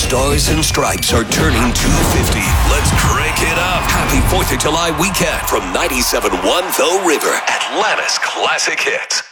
Stars and Stripes are turning 250. Let's crank it up. Happy 4th of July weekend from 97.1 The River, Atlanta's classic hits.